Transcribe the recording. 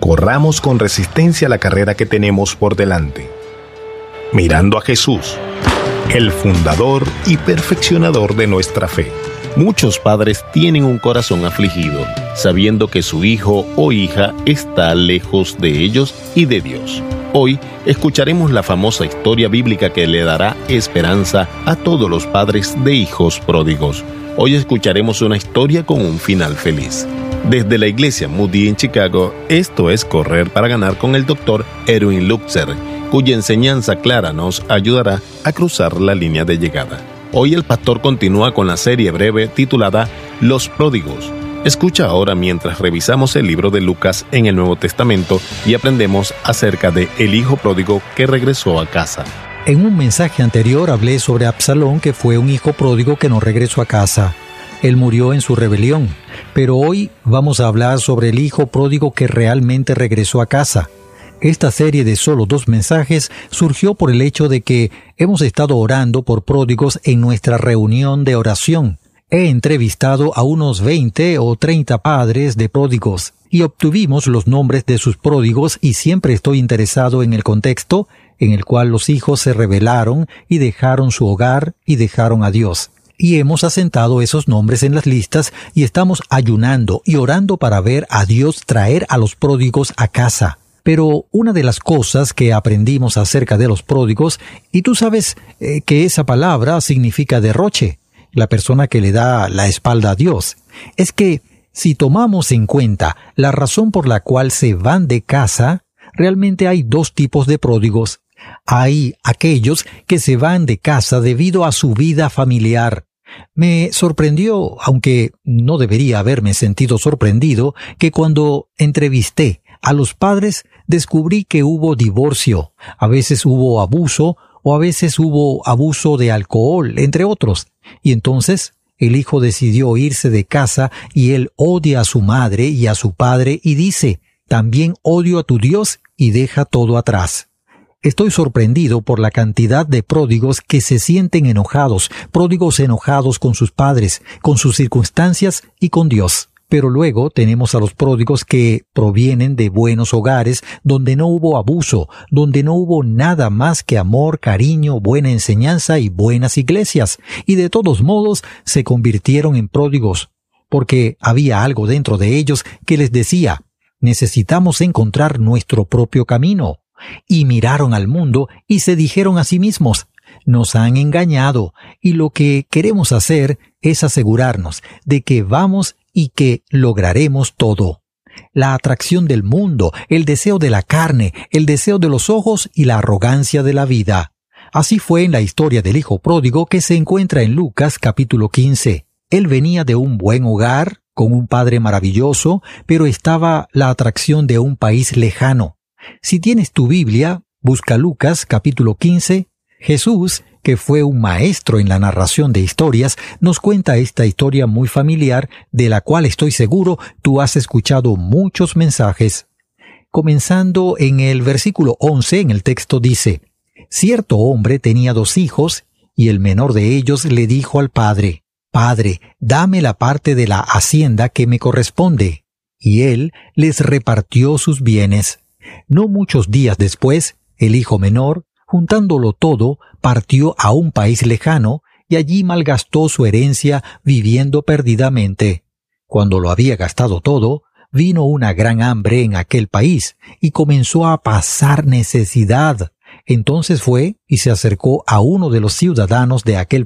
corramos con resistencia la carrera que tenemos por delante, mirando a Jesús, el fundador y perfeccionador de nuestra fe. Muchos padres tienen un corazón afligido, sabiendo que su hijo o hija está lejos de ellos y de Dios. Hoy escucharemos la famosa historia bíblica que le dará esperanza a todos los padres de hijos pródigos. Hoy escucharemos una historia con un final feliz. Desde la iglesia Moody en Chicago, esto es Correr para Ganar con el Dr. Erwin Lutzer, cuya enseñanza clara nos ayudará a cruzar la línea de llegada. Hoy el pastor continúa con la serie breve titulada Los Pródigos. Escucha ahora mientras revisamos el libro de Lucas en el Nuevo Testamento y aprendemos acerca de el hijo pródigo que regresó a casa. En un mensaje anterior hablé sobre Absalón, que fue un hijo pródigo que no regresó a casa. Él murió en su rebelión, pero hoy vamos a hablar sobre el hijo pródigo que realmente regresó a casa. Esta serie de solo 2 mensajes surgió por el hecho de que hemos estado orando por pródigos en nuestra reunión de oración. He entrevistado a unos 20 o 30 padres de pródigos y obtuvimos los nombres de sus pródigos, y siempre estoy interesado en el contexto en el cual los hijos se rebelaron y dejaron su hogar y dejaron a Dios. Y hemos asentado esos nombres en las listas y estamos ayunando y orando para ver a Dios traer a los pródigos a casa. Pero una de las cosas que aprendimos acerca de los pródigos, y tú sabes que esa palabra significa derroche, la persona que le da la espalda a Dios, es que si tomamos en cuenta la razón por la cual se van de casa, realmente hay 2 tipos de pródigos. Hay aquellos que se van de casa debido a su vida familiar. Me sorprendió, aunque no debería haberme sentido sorprendido, que cuando entrevisté a los padres descubrí que hubo divorcio, a veces hubo abuso o a veces hubo abuso de alcohol, entre otros. Y entonces el hijo decidió irse de casa y él odia a su madre y a su padre y dice, también odio a tu Dios, y deja todo atrás. Estoy sorprendido por la cantidad de pródigos que se sienten enojados, pródigos enojados con sus padres, con sus circunstancias y con Dios. Pero luego tenemos a los pródigos que provienen de buenos hogares, donde no hubo abuso, donde no hubo nada más que amor, cariño, buena enseñanza y buenas iglesias, y de todos modos se convirtieron en pródigos, porque había algo dentro de ellos que les decía, necesitamos encontrar nuestro propio camino. Y miraron al mundo y se dijeron a sí mismos, nos han engañado, y lo que queremos hacer es asegurarnos de que vamos y que lograremos todo. La atracción del mundo, el deseo de la carne, el deseo de los ojos y la arrogancia de la vida. Así fue en la historia del hijo pródigo que se encuentra en Lucas capítulo 15. Él venía de un buen hogar, con un padre maravilloso, pero estaba la atracción de un país lejano. Si tienes tu Biblia, busca Lucas capítulo 15. Jesús, que fue un maestro en la narración de historias, nos cuenta esta historia muy familiar, de la cual estoy seguro tú has escuchado muchos mensajes. Comenzando en el versículo 11, en el texto dice, cierto hombre tenía 2 hijos, y el menor de ellos le dijo al padre, Padre, dame la parte de la hacienda que me corresponde. Y él les repartió sus bienes. No muchos días después, el hijo menor, juntándolo todo, partió a un país lejano y allí malgastó su herencia viviendo perdidamente. Cuando lo había gastado todo, vino una gran hambre en aquel país y comenzó a pasar necesidad. Entonces fue y se acercó a uno de los ciudadanos de aquel